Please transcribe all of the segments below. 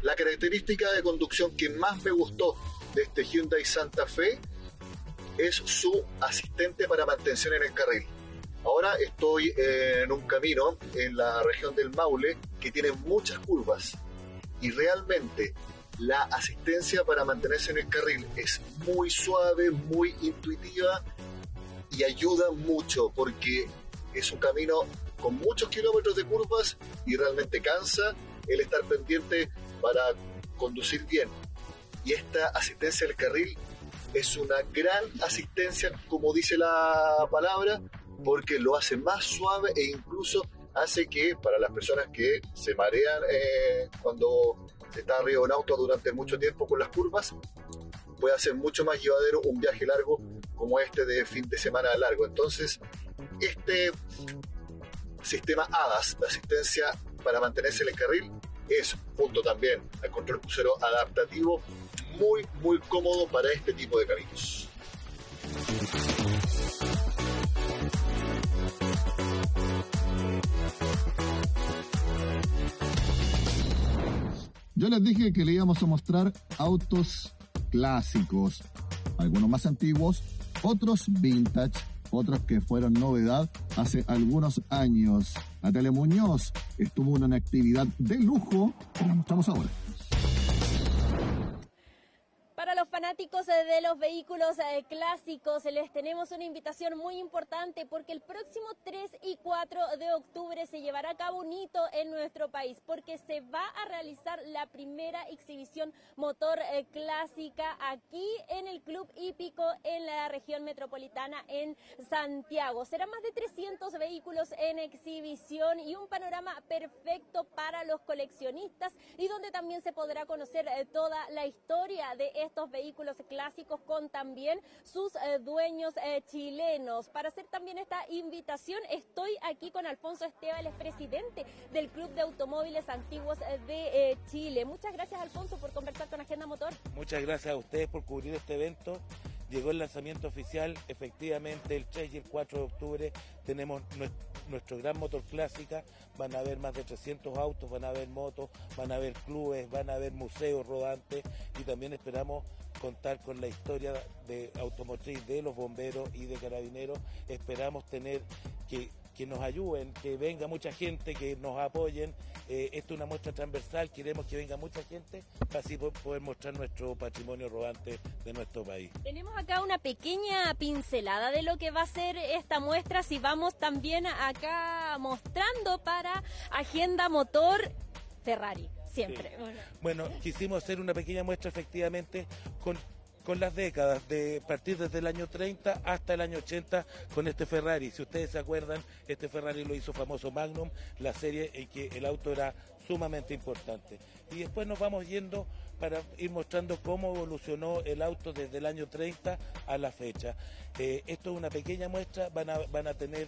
La característica de conducción que más me gustó de este Hyundai Santa Fe es su asistente para mantención en el carril. Ahora estoy en un camino en la región del Maule que tiene muchas curvas y realmente la asistencia para mantenerse en el carril es muy suave, muy intuitiva y ayuda mucho porque es un camino con muchos kilómetros de curvas y realmente cansa el estar pendiente para conducir bien. Y esta asistencia del carril es una gran asistencia, como dice la palabra, porque lo hace más suave e incluso hace que para las personas que se marean cuando se está arriba de un auto durante mucho tiempo con las curvas, puede hacer mucho más llevadero un viaje largo como este de fin de semana largo. Entonces, este sistema ADAS de asistencia para mantenerse en el carril es, junto también al control crucero adaptativo, muy muy cómodo para este tipo de caminos. Yo les dije que le íbamos a mostrar autos clásicos, algunos más antiguos, otros vintage, otros que fueron novedad hace algunos años. Natalia Muñoz estuvo en una actividad de lujo que les mostramos ahora. Para los fanáticos de los vehículos clásicos les tenemos una invitación muy importante porque el próximo 3 y 4 de octubre se llevará a cabo un hito en nuestro país porque se va a realizar la primera exhibición motor clásica aquí en el Club Hípico en la región metropolitana en Santiago. Serán más de 300 vehículos en exhibición y un panorama perfecto para los coleccionistas y donde también se podrá conocer toda la historia de estos vehículos clásicos con también sus dueños chilenos. Para hacer también esta invitación estoy aquí con Alfonso Esteban, el presidente del Club de Automóviles Antiguos de Chile. Muchas gracias, Alfonso, por conversar con Agenda Motor. Muchas gracias a ustedes por cubrir este evento. Llegó el lanzamiento oficial, efectivamente el 3 y el 4 de octubre tenemos nuestro gran motor clásica, van a haber más de 300 autos, van a haber motos, van a haber clubes, van a haber museos rodantes y también esperamos contar con la historia de automotriz de los bomberos y de carabineros. Esperamos tener que nos ayuden, que venga mucha gente, que nos apoyen. Esto es una muestra transversal, queremos que venga mucha gente para así poder mostrar nuestro patrimonio rodante de nuestro país. Tenemos acá una pequeña pincelada de lo que va a ser esta muestra, si vamos también acá mostrando para Agenda Motor Ferrari, siempre. Sí. Bueno, quisimos hacer una pequeña muestra efectivamente con las décadas, de partir desde el año 30 hasta el año 80 con este Ferrari. Si ustedes se acuerdan, este Ferrari lo hizo famoso Magnum, la serie en que el auto era sumamente importante. Y después nos vamos yendo para ir mostrando cómo evolucionó el auto desde el año 30 a la fecha. Esto es una pequeña muestra, van a tener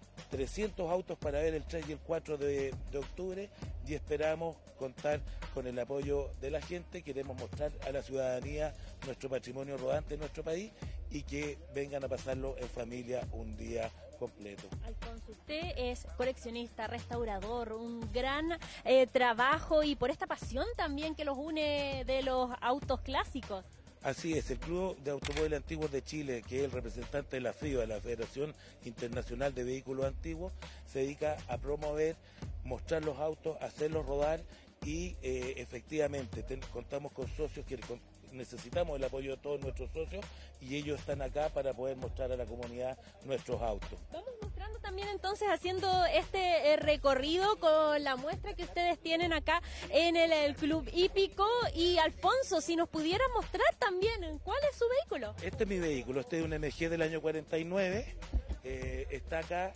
300 autos para ver el 3 y el 4 de octubre y esperamos contar con el apoyo de la gente. Queremos mostrar a la ciudadanía nuestro patrimonio rodante en nuestro país y que vengan a pasarlo en familia un día completo. Alfonso, usted es coleccionista, restaurador, un gran trabajo y por esta pasión también que los une de los autos clásicos. Así es, el Club de Automóviles Antiguos de Chile, que es el representante de la FIVA, la Federación Internacional de Vehículos Antiguos, se dedica a promover, mostrar los autos, hacerlos rodar y efectivamente contamos con socios que necesitamos el apoyo de todos nuestros socios y ellos están acá para poder mostrar a la comunidad nuestros autos. Vamos mostrando también entonces, haciendo este recorrido con la muestra que ustedes tienen acá en el Club Hípico. Y Alfonso, si nos pudiera mostrar también cuál es su vehículo. Este es mi vehículo, este es un MG del año 49, está acá.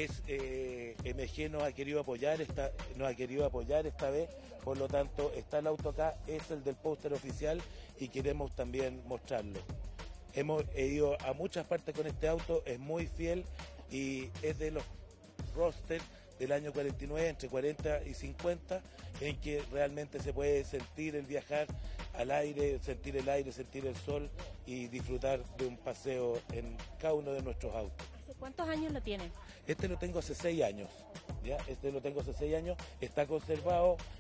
MG nos ha querido apoyar esta vez, por lo tanto está el auto acá, es el del póster oficial y queremos también mostrarlo. Hemos ido a muchas partes con este auto, es muy fiel y es de los roster del año 49, entre 40 y 50, en que realmente se puede sentir el viajar al aire, sentir el sol y disfrutar de un paseo en cada uno de nuestros autos. ¿Cuántos años lo tiene? Este lo tengo hace 6 años, ¿ya? Está conservado,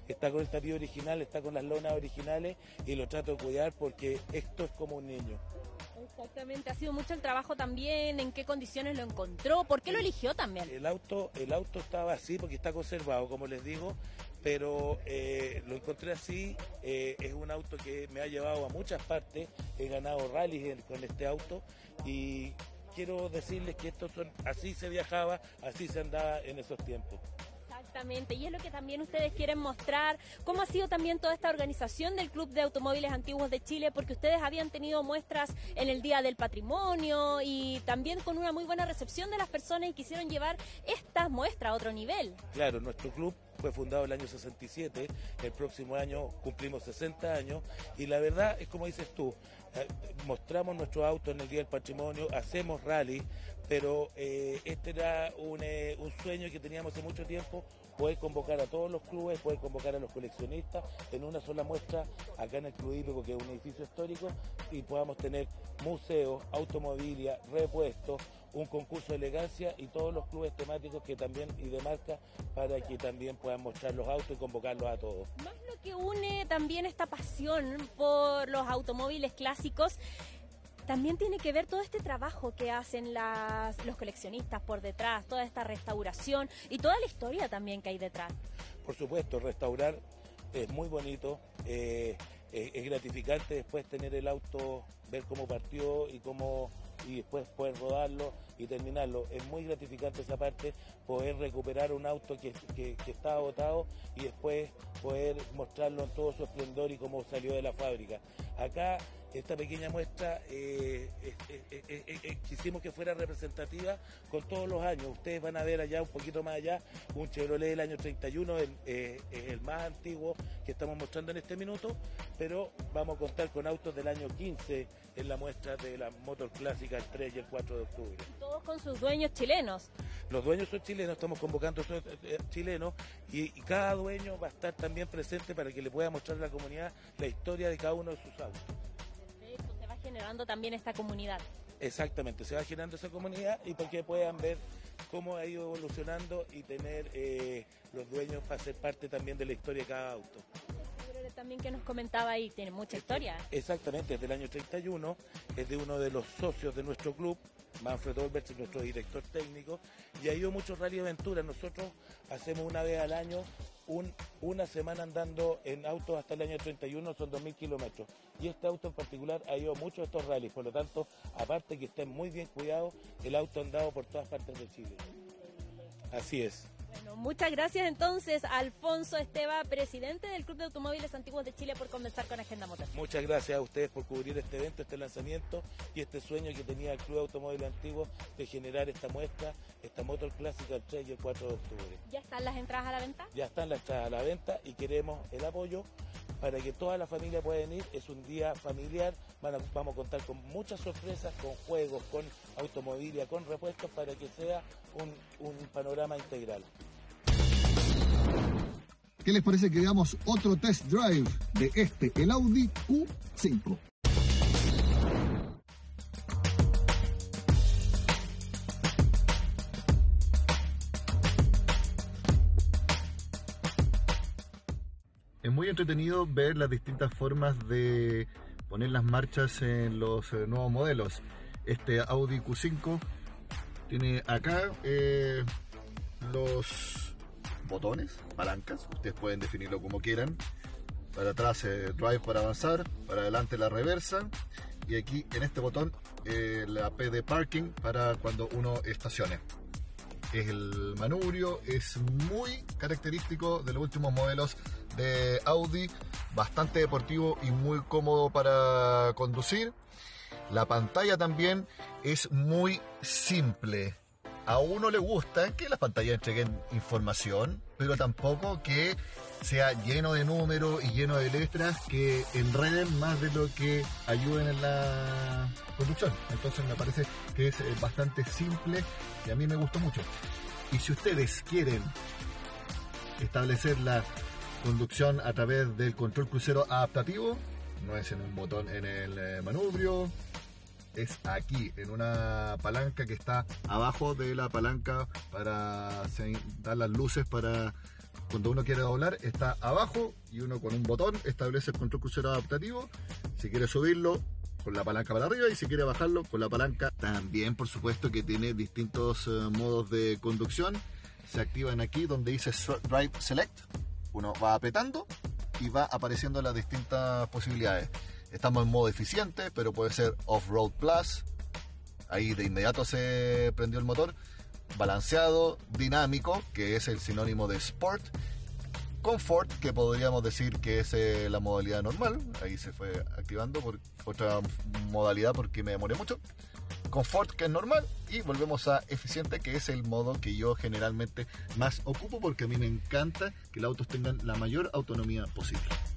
está con el tapiz original, está con las lonas originales y lo trato de cuidar porque esto es como un niño. Exactamente, ha sido mucho el trabajo también, en qué condiciones lo encontró, por qué lo eligió también. El auto estaba así porque está conservado, como les digo, pero lo encontré así. Es un auto que me ha llevado a muchas partes, he ganado rallies con este auto y quiero decirles que así se viajaba, así se andaba en esos tiempos. Exactamente, y es lo que también ustedes quieren mostrar, cómo ha sido también toda esta organización del Club de Automóviles Antiguos de Chile, porque ustedes habían tenido muestras en el Día del Patrimonio y también con una muy buena recepción de las personas y quisieron llevar estas muestras a otro nivel. Claro, nuestro club fue fundado el año 67, el próximo año cumplimos 60 años y la verdad es como dices tú, mostramos nuestros autos en el Día del Patrimonio, hacemos rally, pero este era un sueño que teníamos hace mucho tiempo, poder convocar a todos los clubes, poder convocar a los coleccionistas en una sola muestra acá en el Club Hípico, que es un edificio histórico, y podamos tener museos, automovilia, repuestos, un concurso de elegancia y todos los clubes temáticos que también y de marca para que también puedan mostrar los autos y convocarlos a todos. Más lo que une también esta pasión por los automóviles clásicos, también tiene que ver todo este trabajo que hacen los coleccionistas por detrás, toda esta restauración y toda la historia también que hay detrás. Por supuesto, restaurar es muy bonito, es gratificante después tener el auto, ver cómo partió y después poder rodarlo y terminarlo. Es muy gratificante esa parte, poder recuperar un auto que estaba botado y después poder mostrarlo en todo su esplendor y cómo salió de la fábrica. Acá esta pequeña muestra quisimos que fuera representativa con todos los años. Ustedes van a ver allá, un poquito más allá, un Chevrolet del año 31, es el más antiguo que estamos mostrando en este minuto, pero vamos a contar con autos del año 15 en la muestra de la Motor Clásica el 3 y el 4 de octubre. Todos con sus dueños chilenos. Los dueños son chilenos, estamos convocando a chilenos y cada dueño va a estar también presente para que le pueda mostrar a la comunidad la historia de cada uno de sus autos. Perfecto, se va generando también esta comunidad. Exactamente, se va generando esa comunidad y para que puedan ver cómo ha ido evolucionando y tener los dueños para ser parte también de la historia de cada auto. También que nos comentaba ahí, tiene mucha historia. Exactamente, es del año 31, es de uno de los socios de nuestro club, Manfred Olberts, nuestro director técnico, y ha ido muchos rally aventuras. Nosotros hacemos una vez al año una semana andando en autos hasta el año 31, son 2.000 kilómetros. Y este auto en particular ha ido mucho a estos rallies, por lo tanto, aparte que estén muy bien cuidados, el auto ha andado por todas partes de Chile. Así es. Bueno, muchas gracias entonces a Alfonso Esteva, presidente del Club de Automóviles Antiguos de Chile, por conversar con Agenda Motor. Muchas gracias a ustedes por cubrir este evento, este lanzamiento y este sueño que tenía el Club de Automóviles Antiguos de generar esta muestra, esta Motor Clásica el 3 y el 4 de octubre. ¿Ya están las entradas a la venta? Ya están las entradas a la venta y queremos el apoyo para que toda la familia pueda venir. Es un día familiar, vamos a contar con muchas sorpresas, con juegos, con automovilia, con repuestos para que sea un panorama integral. ¿Qué les parece que veamos otro test drive de el Audi Q5? Es muy entretenido ver las distintas formas de poner las marchas en los nuevos modelos. Este Audi Q5 tiene acá los botones, palancas, ustedes pueden definirlo como quieran. Para atrás drive para avanzar, para adelante la reversa, y aquí en este botón la P de parking para cuando uno estacione. El manubrio es muy característico de los últimos modelos de Audi, bastante deportivo y muy cómodo para conducir. La pantalla también es muy simple. A uno le gusta que las pantallas entreguen información, pero tampoco que sea lleno de números y lleno de letras que enreden más de lo que ayuden en la conducción. Entonces me parece que es bastante simple y a mí me gustó mucho. Y si ustedes quieren establecer la conducción a través del control crucero adaptativo, no es en un botón en el manubrio, es aquí, en una palanca que está abajo de la palanca para dar las luces para Cuando uno quiere doblar está abajo y uno con un botón establece el control crucero adaptativo. Si quiere subirlo, con la palanca para arriba, y si quiere bajarlo, con la palanca. También, por supuesto, que tiene distintos modos de conducción. Se activan aquí donde dice Drive Select. Uno va apretando y va apareciendo las distintas posibilidades. Estamos en modo eficiente, pero puede ser Off-Road Plus. Ahí de inmediato se prendió el motor. Balanceado, dinámico, que es el sinónimo de Sport. Comfort, que podríamos decir que es la modalidad normal. Ahí se fue activando por otra modalidad porque me demoré mucho. Comfort, que es normal, y volvemos a eficiente, que es el modo que yo generalmente más ocupo porque a mí me encanta que los autos tengan la mayor autonomía posible.